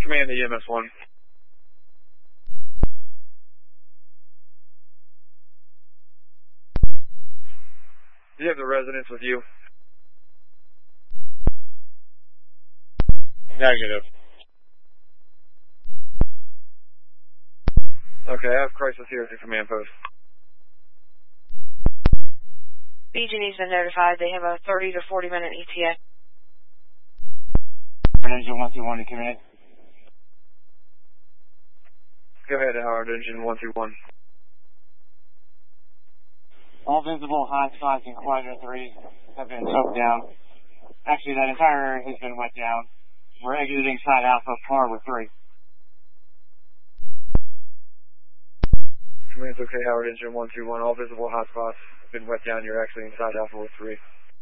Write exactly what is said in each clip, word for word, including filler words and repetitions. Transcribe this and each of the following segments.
Command E M S one. Do you have the residents with you? Negative. Okay, I have crisis here at the command post. B G E's been notified. They have a thirty to forty minute E T A. Engine one two one to command. Go ahead, Howard, engine one two one. All visible hot spots in quadrant three have been soaked down. Actually, that entire area has been wet down. We're exiting side alpha par with three. Command's okay, Howard, engine one two one. All visible hot spots have been wet down. You're actually inside alpha with three.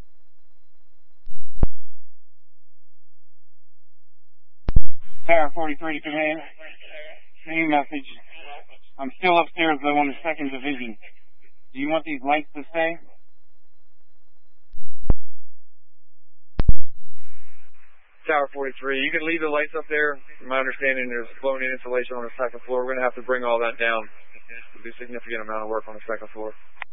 Tower forty-three to command. Same message. I'm still upstairs though on the second division. Do you want these lights to stay? Tower forty-three, you can leave the lights up there. From my understanding, there's blown in insulation on the second floor. We're going to have to bring all that down. It'll be a significant amount of work on the second floor.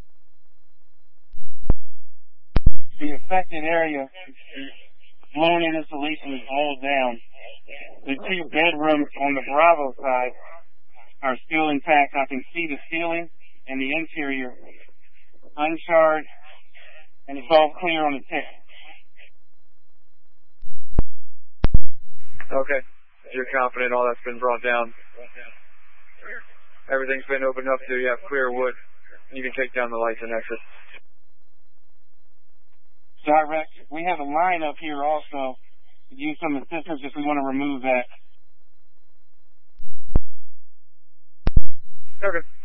The affected area, blown in insulation is all down. The two bedrooms on the Bravo side are still intact. I can see the ceiling and the interior uncharred, and it's all clear on the tip. Okay. You're confident all that's been brought down? Everything's been opened up so you have clear wood. You can take down the lights and exit. Direct, we have a line up here also. Use some assistance if we want to remove that. Okay.